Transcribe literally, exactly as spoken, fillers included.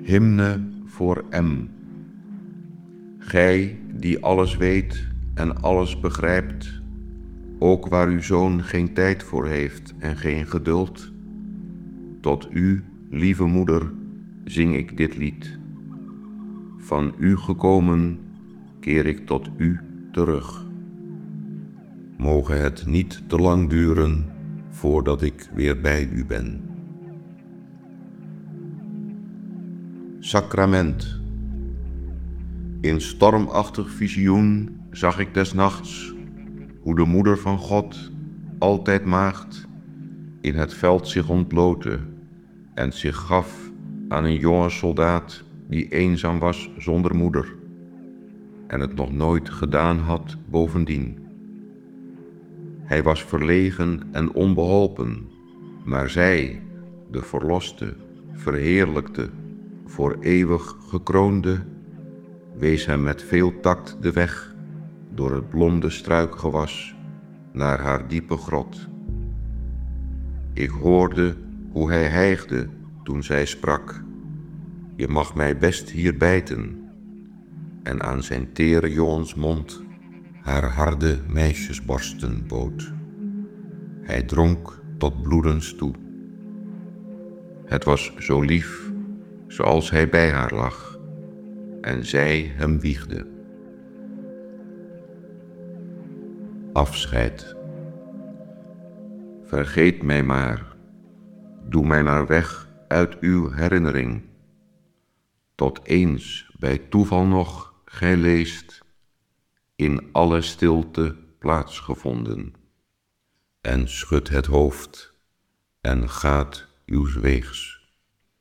Hymne voor M. Gij die alles weet en alles begrijpt, ook waar uw zoon geen tijd voor heeft en geen geduld, tot u, lieve moeder, zing ik dit lied. Van u gekomen keer ik tot u terug. Moge het niet te lang duren voordat ik weer bij u ben. Sacrament. In stormachtig visioen zag ik des nachts hoe de moeder van God, altijd maagd, in het veld zich ontblootte en zich gaf aan een jonge soldaat die eenzaam was zonder moeder en het nog nooit gedaan had bovendien. Hij was verlegen en onbeholpen, maar zij, de verloste, verheerlijkte, voor eeuwig gekroonde, wees hem met veel tact de weg door het blonde struikgewas naar haar diepe grot. Ik hoorde hoe hij hijgde toen zij sprak: je mag mij best hier bijten, en aan zijn tere jongensmond haar harde meisjesborsten bood. Hij dronk tot bloedens toe. Het was zo lief, zoals hij bij haar lag en zij hem wiegde. Afscheid. Vergeet mij maar, doe mij maar weg uit uw herinnering, tot eens bij toeval nog gij leest, in alle stilte plaatsgevonden, en schudt het hoofd en gaat uws weegs.